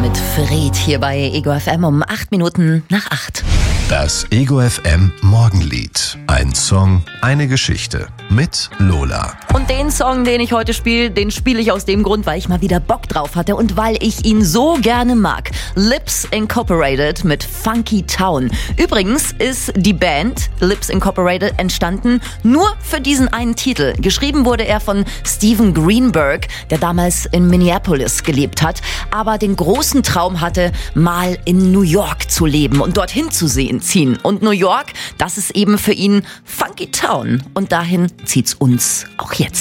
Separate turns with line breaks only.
mit Fred hier bei Ego FM um 8 Minuten nach 8.
Das Ego FM Morgenlied. Ein Song, eine Geschichte mit Lola.
Und den Song, den ich heute spiele, den spiele ich aus dem Grund, weil ich mal wieder Bock drauf hatte und weil ich ihn so gerne mag. Lips Incorporated mit Funky Town. Übrigens ist die Band Lips Incorporated entstanden nur für diesen einen Titel. Geschrieben wurde er von Steven Greenberg, der damals in Minneapolis gelebt hat, aber den großen Traum hatte, mal in New York zu leben und dorthin zu ziehen. Und New York, das ist eben für ihn Funky Town. Und dahin zieht's uns auch jetzt.